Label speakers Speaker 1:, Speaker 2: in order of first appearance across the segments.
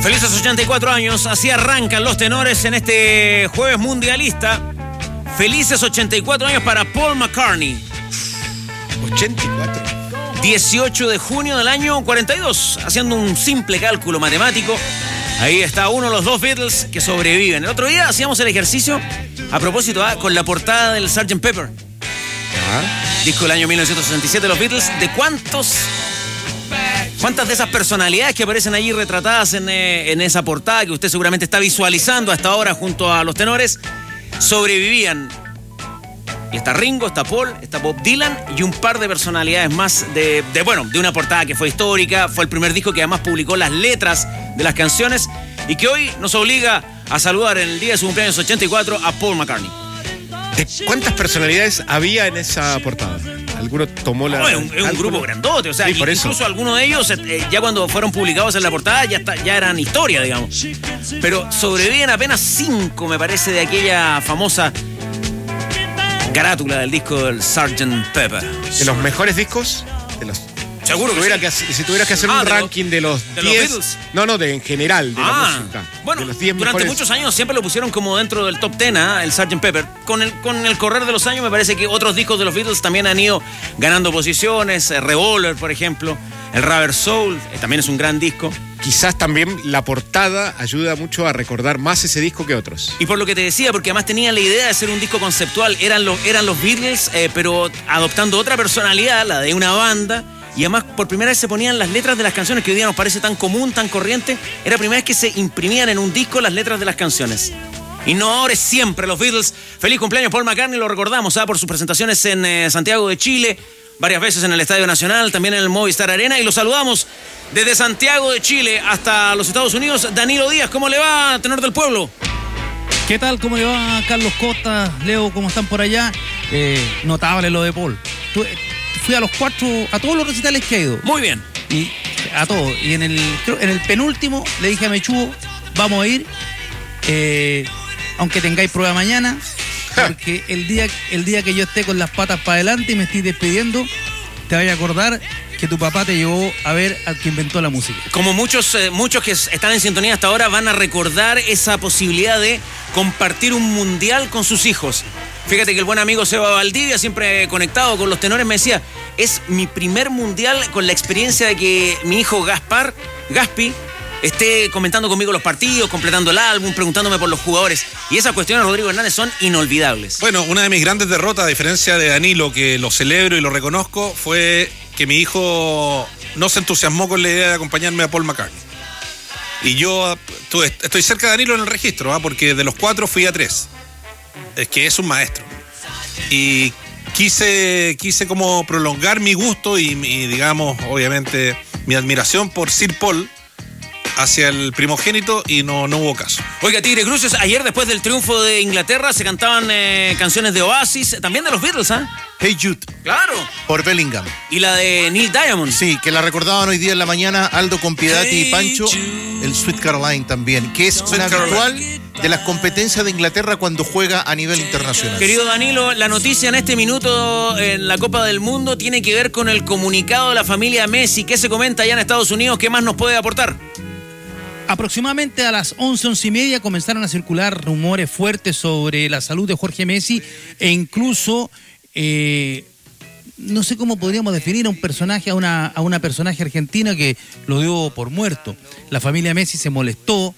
Speaker 1: Felices 84 años, así arrancan los tenores en este jueves mundialista. Felices 84 años para Paul McCartney.
Speaker 2: 84.
Speaker 1: 18 de junio del año 42, haciendo un simple cálculo matemático. Ahí está uno de los dos Beatles que sobreviven. El otro día hacíamos el ejercicio a propósito con la portada del Sgt. Pepper. Disco del año 1967 de los Beatles. ¿De cuántas de esas personalidades que aparecen allí retratadas en esa portada que usted seguramente está visualizando hasta ahora junto a los tenores sobrevivían? Y está Ringo, está Paul, está Bob Dylan y un par de personalidades más de una portada que fue histórica. Fue el primer disco que además publicó las letras de las canciones y que hoy nos obliga a saludar en el día de su cumpleaños 84 a Paul McCartney.
Speaker 2: ¿De cuántas personalidades había en esa portada? ¿Alguno tomó la...?
Speaker 1: Es un grupo grandote, o sea,
Speaker 2: sí, por
Speaker 1: incluso
Speaker 2: eso.
Speaker 1: Algunos de ellos, ya cuando fueron publicados en la portada, ya eran historia, digamos. Pero sobreviven apenas 5, me parece, de aquella famosa carátula del disco del Sgt. Pepper.
Speaker 2: ¿De los mejores discos?
Speaker 1: Seguro que
Speaker 2: si tuvieras que hacer un ranking de los 10... en general, de la música.
Speaker 1: Bueno,
Speaker 2: de los 10
Speaker 1: durante
Speaker 2: mejores...
Speaker 1: muchos años siempre lo pusieron como dentro del top 10, el Sgt. Pepper. Con el correr de los años me parece que otros discos de los Beatles también han ido ganando posiciones. Revolver, por ejemplo. El Rubber Soul, también es un gran disco.
Speaker 2: Quizás también la portada ayuda mucho a recordar más ese disco que otros.
Speaker 1: Y por lo que te decía, porque además tenía la idea de hacer un disco conceptual. Eran los Beatles, pero adoptando otra personalidad, la de una banda. Y además, por primera vez se ponían las letras de las canciones, que hoy día nos parece tan común, tan corriente. Era la primera vez que se imprimían en un disco las letras de las canciones. Innovadores siempre los Beatles. Feliz cumpleaños Paul McCartney, lo recordamos por sus presentaciones en Santiago de Chile, varias veces en el Estadio Nacional, también en el Movistar Arena. Y lo saludamos desde Santiago de Chile hasta los Estados Unidos. Danilo Díaz, ¿cómo le va, tenor del pueblo?
Speaker 3: ¿Qué tal? ¿Cómo le va, Carlos Costa? Leo, ¿cómo están por allá? Notable lo de Paul. Fui a todos los recitales que ha ido.
Speaker 1: Muy bien.
Speaker 3: Y a todos. Y en el penúltimo le dije a Mechugo, vamos a ir, aunque tengáis prueba mañana, porque el día que yo esté con las patas para adelante y me estoy despidiendo, te vayas a acordar que tu papá te llevó a ver al que inventó la música. Como muchos
Speaker 1: que están en sintonía hasta ahora van a recordar esa posibilidad de compartir un mundial con sus hijos. Fíjate que el buen amigo Seba Valdivia, siempre conectado con los tenores, me decía, es mi primer mundial con la experiencia de que mi hijo Gaspi, esté comentando conmigo los partidos, completando el álbum, preguntándome por los jugadores. Y esas cuestiones, Rodrigo Hernández, son inolvidables.
Speaker 4: Bueno, una de mis grandes derrotas, a diferencia de Danilo, que lo celebro y lo reconozco, fue que mi hijo no se entusiasmó con la idea de acompañarme a Paul McCartney. Y yo estoy cerca de Danilo en el registro, porque de los 4 fui a 3. Es que es un maestro. Y quise como prolongar mi gusto y digamos, obviamente, mi admiración por Sir Paul hacia el primogénito, y no hubo caso.
Speaker 1: Oiga, Tigre Cruces, ayer después del triunfo de Inglaterra se cantaban canciones de Oasis, también de los Beatles,
Speaker 5: Hey Jude.
Speaker 1: Claro.
Speaker 5: Por Bellingham.
Speaker 1: Y la de Neil Diamond.
Speaker 5: Sí, que la recordaban hoy día en la mañana Aldo con Piedati y Pancho. El Sweet Caroline también, que es una habitual de las competencias de Inglaterra cuando juega a nivel internacional.
Speaker 1: Querido Danilo, la noticia en este minuto en la Copa del Mundo tiene que ver con el comunicado de la familia Messi. ¿Qué se comenta allá en Estados Unidos? ¿Qué más nos puede aportar?
Speaker 3: Aproximadamente a las 11:30 comenzaron a circular rumores fuertes sobre la salud de Jorge Messi e incluso, no sé cómo podríamos definir a un personaje, a una personaje argentina que lo dio por muerto. La familia Messi se molestó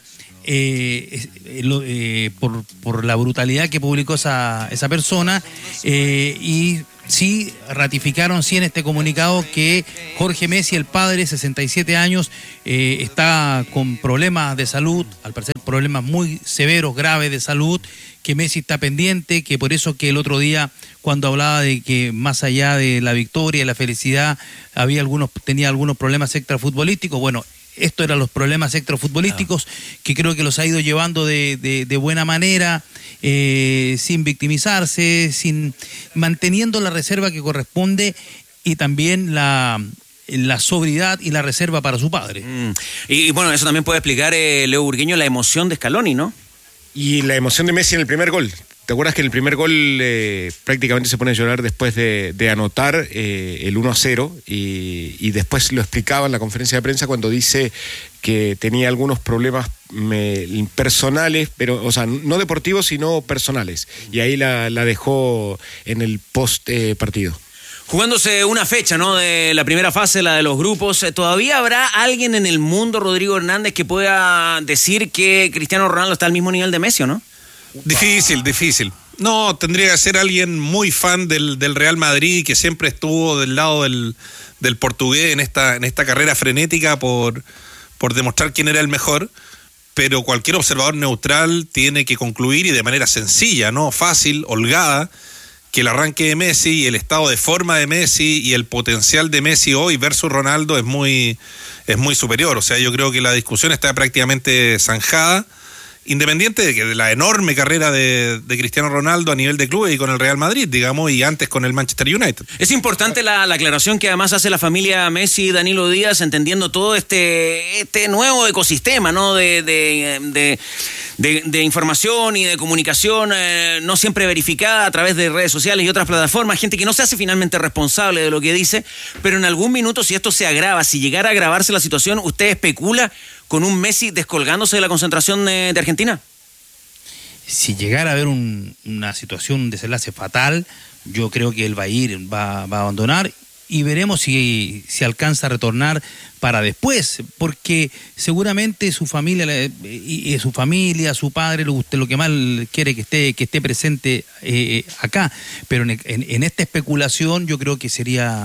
Speaker 3: por la brutalidad que publicó esa persona y sí ratificaron en este comunicado que Jorge Messi, el padre, 67 años, está con problemas de salud, al parecer problemas muy severos, graves de salud, que Messi está pendiente, que por eso que el otro día, cuando hablaba de que más allá de la victoria y la felicidad, tenía algunos problemas extrafutbolísticos, bueno, estos eran los problemas extrafutbolísticos que creo que los ha ido llevando de buena manera, sin victimizarse, manteniendo la reserva que corresponde y también la sobriedad y la reserva para su padre.
Speaker 1: Y bueno, eso también puede explicar, Leo Burgueño, la emoción de Scaloni, ¿no?
Speaker 2: Y la emoción de Messi en el primer gol. ¿Te acuerdas que en el primer gol prácticamente se pone a llorar después de anotar el 1-0 y después lo explicaba en la conferencia de prensa cuando dice que tenía algunos problemas personales, pero, o sea, no deportivos, sino personales. Y ahí la dejó en el post partido.
Speaker 1: Jugándose una fecha, ¿no? De la primera fase, la de los grupos. ¿Todavía habrá alguien en el mundo, Rodrigo Hernández, que pueda decir que Cristiano Ronaldo está al mismo nivel de Messi, o no?
Speaker 4: Difícil. No, tendría que ser alguien muy fan del Real Madrid, que siempre estuvo del lado del portugués en esta carrera frenética por demostrar quién era el mejor. Pero cualquier observador neutral tiene que concluir, y de manera sencilla, ¿no? Fácil, holgada, que el arranque de Messi y el estado de forma de Messi y el potencial de Messi hoy versus Ronaldo es muy superior. O sea, yo creo que la discusión está prácticamente zanjada, independiente de la enorme carrera de Cristiano Ronaldo a nivel de clubes y con el Real Madrid, digamos, y antes con el Manchester United.
Speaker 1: Es importante la aclaración que además hace la familia Messi y Danilo Díaz, entendiendo todo este nuevo ecosistema, ¿no? de información y de comunicación no siempre verificada a través de redes sociales y otras plataformas, gente que no se hace finalmente responsable de lo que dice, pero en algún minuto, si esto se agrava, si llegara a agravarse la situación, ¿usted especula con un Messi descolgándose de la concentración de Argentina?
Speaker 3: Si llegara a haber una situación, un desenlace fatal, yo creo que él va a abandonar, y veremos si alcanza a retornar para después, porque seguramente su familia, su padre, lo que más quiere que esté presente acá, pero en esta especulación yo creo que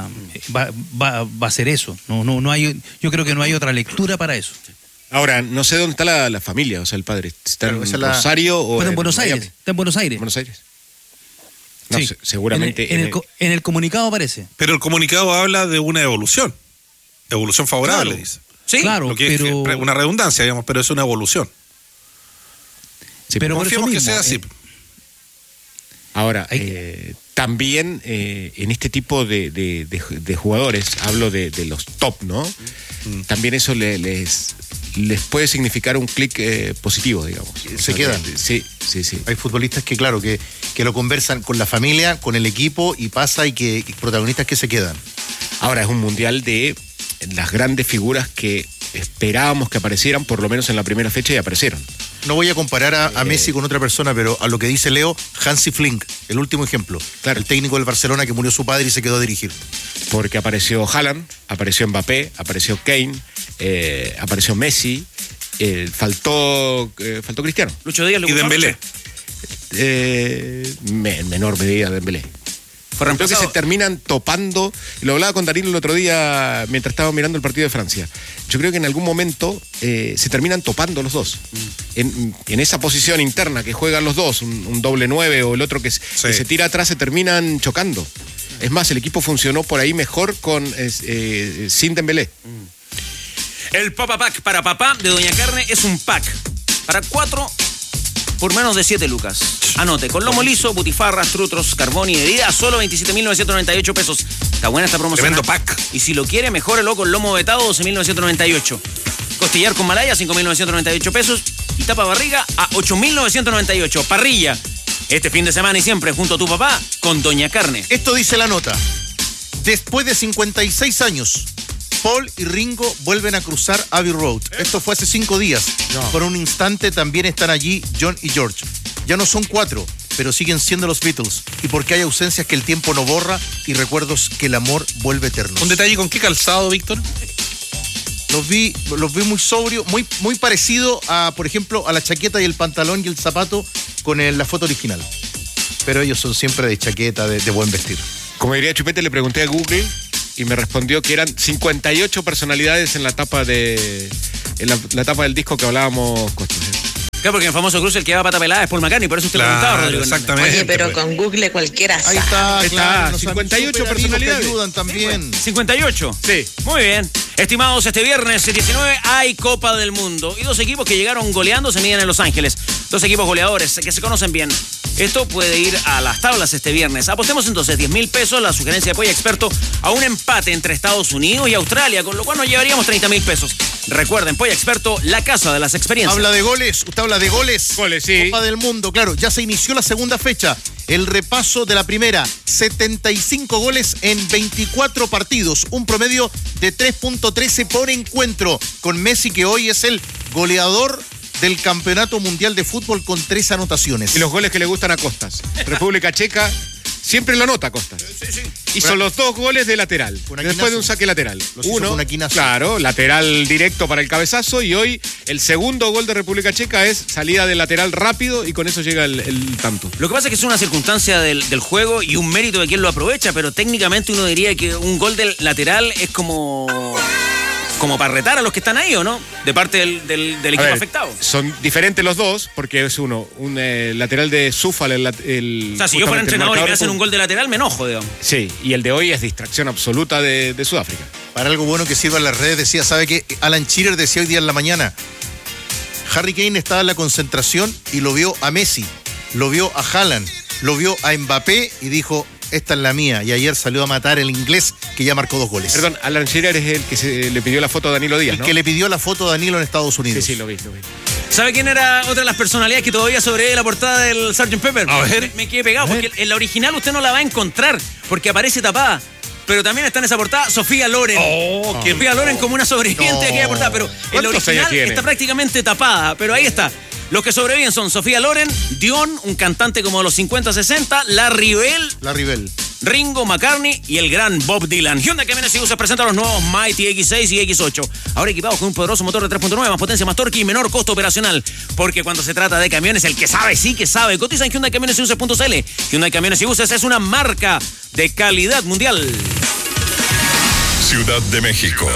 Speaker 3: va a ser eso. Yo creo que no hay otra lectura para eso.
Speaker 2: Ahora, no sé dónde está la familia, o sea, el padre. ¿Está en Rosario o
Speaker 3: en Buenos Aires?
Speaker 2: Miami?
Speaker 3: Está en Buenos Aires.
Speaker 2: ¿Buenos Aires? No,
Speaker 3: sí.
Speaker 2: Seguramente.
Speaker 3: En el comunicado aparece.
Speaker 4: Pero el comunicado habla de una evolución favorable,
Speaker 3: claro,
Speaker 4: dice.
Speaker 1: Sí,
Speaker 3: claro,
Speaker 4: lo que
Speaker 3: pero
Speaker 4: es una redundancia, digamos, pero es una evolución.
Speaker 2: Sí,
Speaker 3: pero
Speaker 4: confiemos
Speaker 3: por eso
Speaker 4: que
Speaker 3: mismo,
Speaker 4: sea así.
Speaker 2: Ahora, también en este tipo de jugadores, hablo de los top, ¿no? También eso les puede significar un clic positivo, digamos.
Speaker 5: Se quedan.
Speaker 2: Sí.
Speaker 5: Hay futbolistas que, claro, que lo conversan con la familia, con el equipo, y pasa, y protagonistas que se quedan.
Speaker 2: Ahora, es un mundial de las grandes figuras que esperábamos que aparecieran, por lo menos en la primera fecha, y aparecieron.
Speaker 5: No voy a comparar a Messi con otra persona, pero a lo que dice Leo, Hansi Flick, el último ejemplo.
Speaker 2: Claro.
Speaker 5: El técnico del Barcelona que murió su padre y se quedó a dirigir.
Speaker 2: Porque apareció Haaland, apareció Mbappé, apareció Kane, apareció Messi, faltó Cristiano.
Speaker 1: Lucho Díaz
Speaker 4: Y Dembélé.
Speaker 2: En menor medida Dembélé. Creo que se terminan topando. Lo hablaba con Danilo el otro día mientras estaba mirando el partido de Francia. Yo creo que en algún momento se terminan topando los dos. En esa posición interna que juegan los dos, un doble 9 o el otro que se tira atrás, se terminan chocando. Es más, el equipo funcionó por ahí mejor sin Dembélé.
Speaker 1: El Papa Pack para papá de Doña Carne es un pack para 4 por menos de 7 lucas. Anote, con lomo liso, butifarras, trutros, carbón y herida, solo 27.998 pesos. Está buena esta promoción.
Speaker 4: Tremendo pack.
Speaker 1: Y si lo quiere, mejórelo con lomo vetado, 12.998. Costillar con malaya, 5.998 pesos. Y tapa barriga a 8.998. Parrilla, este fin de semana y siempre junto a tu papá con Doña Carne.
Speaker 5: Esto dice la nota. Después de 56 años, Paul y Ringo vuelven a cruzar Abbey Road. Esto fue hace 5 días. Por un instante también están allí John y George. Ya no son 4, pero siguen siendo los Beatles. Y porque hay ausencias que el tiempo no borra y recuerdos que el amor vuelve eternos.
Speaker 4: Un detalle, ¿con qué calzado, Víctor?
Speaker 5: Los vi muy sobrio, muy parecido a, por ejemplo, a la chaqueta y el pantalón y el zapato con la foto original. Pero ellos son siempre de chaqueta, de buen vestir.
Speaker 2: Como diría Chupete, le pregunté a Google y me respondió que eran 58 personalidades en la tapa la tapa del disco que hablábamos, Costa.
Speaker 1: Claro, porque en el famoso cruce el que va a pata pelada es Paul McCartney, por eso usted preguntaba, Rodrigo.
Speaker 4: Exactamente.
Speaker 6: Oye, pero con Google cualquiera sabe.
Speaker 5: Ahí está,
Speaker 2: 58 personalidades.
Speaker 5: Que ayudan también.
Speaker 1: 58.
Speaker 2: Sí.
Speaker 1: Muy bien. Estimados, este viernes 19 hay Copa del Mundo. Y 2 equipos que llegaron goleando se miden en Los Ángeles. 2 equipos goleadores que se conocen bien. Esto puede ir a las tablas este viernes. Apostemos entonces 10.000 pesos, la sugerencia de Polla Experto, a un empate entre Estados Unidos y Australia, con lo cual nos llevaríamos 30.000 pesos. Recuerden, Polla Experto, la casa de las experiencias.
Speaker 5: Habla de goles, usted habla de goles.
Speaker 2: Goles, sí.
Speaker 5: Copa del Mundo, claro, ya se inició la segunda fecha. El repaso de la primera, 75 goles en 24 partidos, un promedio de 3.13 por encuentro, con Messi, que hoy es el goleador del Campeonato Mundial de Fútbol con 3 anotaciones.
Speaker 2: Y los goles que le gustan a Costas. República Checa siempre lo anota Costas. Hizo los 2 goles de lateral, después de un saque lateral. Uno, claro, lateral directo para el cabezazo, y hoy el segundo gol de República Checa es salida del lateral rápido, y con eso llega el tanto.
Speaker 1: Lo que pasa es que es una circunstancia del juego y un mérito de quien lo aprovecha, pero técnicamente uno diría que un gol del lateral es como para retar a los que están ahí, ¿o no? De parte del equipo afectado.
Speaker 2: Son diferentes los dos, porque es un lateral de Zúfal,
Speaker 1: o sea, si yo fuera entrenador y me hacen un gol de lateral, me enojo, digamos.
Speaker 2: Sí, y el de hoy es distracción absoluta de Sudáfrica.
Speaker 5: Para algo bueno que sirva en las redes, decía, ¿sabe qué? Alan Shearer decía hoy día en la mañana, Harry Kane estaba en la concentración y lo vio a Messi, lo vio a Haaland, lo vio a Mbappé y dijo, esta es la mía. Y ayer salió a matar el inglés, que ya marcó 2 goles.
Speaker 2: Perdón, Alan Shearer es el que le pidió la foto a Danilo Díaz, ¿no?
Speaker 5: El que le pidió la foto a Danilo en Estados Unidos.
Speaker 2: Sí, lo vi.
Speaker 1: ¿Sabe quién era otra de las personalidades que todavía sobrevive la portada del Sgt. Pepper?
Speaker 4: A ver.
Speaker 1: Me quedé pegado, porque en la original usted no la va a encontrar, porque aparece tapada. Pero también está en esa portada Sofía Loren. Sofía Loren como una sobreviviente de aquella portada, pero en la original está prácticamente tapada, pero ahí está. Los que sobreviven son Sofía Loren, Dion, un cantante como de los 50-60, Larry Bell, Ringo, McCartney y el gran Bob Dylan. Hyundai Camiones y Buses presenta los nuevos Mighty X6 y X8. Ahora equipados con un poderoso motor de 3.9, más potencia, más torque y menor costo operacional. Porque cuando se trata de camiones, el que sabe, sí que sabe. Cotiza en Hyundai Camiones y Buses.cl. Hyundai Camiones y Buses es una marca de calidad mundial.
Speaker 7: Ciudad de México.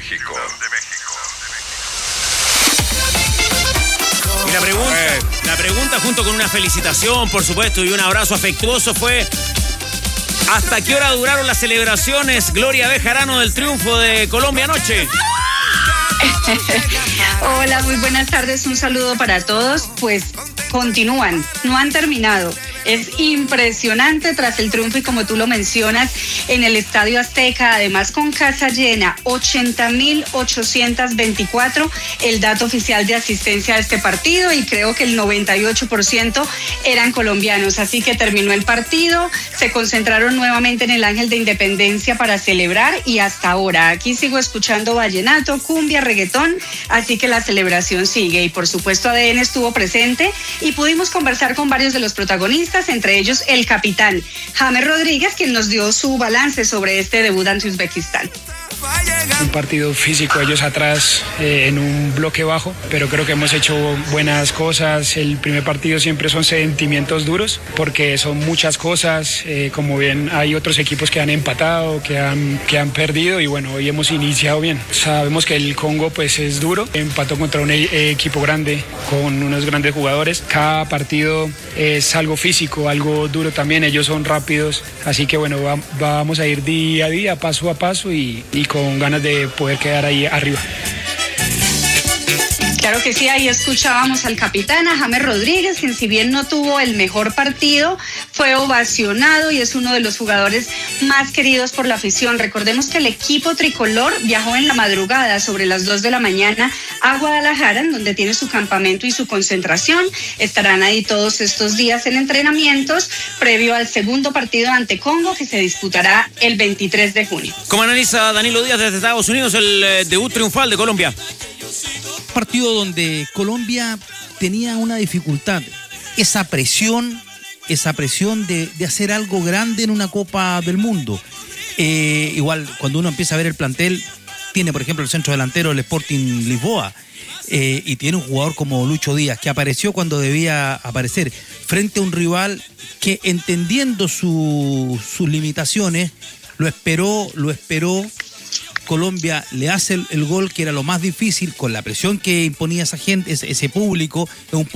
Speaker 1: Y la pregunta junto con una felicitación, por supuesto, y un abrazo afectuoso fue: ¿hasta qué hora duraron las celebraciones, Gloria Bejarano, del triunfo de Colombia anoche?
Speaker 8: Hola, muy buenas tardes, un saludo para todos. Pues continúan, no han terminado. Es impresionante tras el triunfo, y como tú lo mencionas, en el Estadio Azteca, además con casa llena, 80.824 el dato oficial de asistencia a este partido, y creo que el 98% eran colombianos. Así que terminó el partido, se concentraron nuevamente en el Ángel de Independencia para celebrar, y hasta ahora aquí sigo escuchando vallenato, cumbia, reggaetón, así que la celebración sigue. Y por supuesto ADN estuvo presente y pudimos conversar con varios de los protagonistas, entre ellos el capitán James Rodríguez, quien nos dio su balance sobre este debut ante Uzbekistán.
Speaker 9: Un partido físico, ellos atrás en un bloque bajo, pero creo que hemos hecho buenas cosas. El primer partido siempre son sentimientos duros porque son muchas cosas, como bien hay otros equipos que han empatado, que han perdido, y bueno, hoy hemos iniciado bien. Sabemos que el Congo pues es duro, empató contra un equipo grande con unos grandes jugadores. Cada partido es algo físico, algo duro también, ellos son rápidos, así que bueno, vamos a ir día a día, paso a paso, y con ganas de poder quedar ahí arriba.
Speaker 8: Claro que sí, ahí escuchábamos al capitán, a James Rodríguez, quien si bien no tuvo el mejor partido, fue ovacionado y es uno de los jugadores más queridos por la afición. Recordemos que el equipo tricolor viajó en la madrugada, sobre las 2 de la mañana, a Guadalajara, en donde tiene su campamento y su concentración. Estarán ahí todos estos días en entrenamientos, previo al segundo partido ante Congo, que se disputará el 23 de junio.
Speaker 1: ¿Cómo analiza Danilo Díaz desde Estados Unidos el debut triunfal de Colombia?
Speaker 3: Partido donde Colombia tenía una dificultad, esa presión de hacer algo grande en una Copa del Mundo. Igual cuando uno empieza a ver el plantel, tiene por ejemplo el centro delantero del Sporting Lisboa, y tiene un jugador como Lucho Díaz, que apareció cuando debía aparecer, frente a un rival que, entendiendo sus limitaciones, lo esperó. Colombia le hace el gol, que era lo más difícil, con la presión que imponía esa gente, ese público,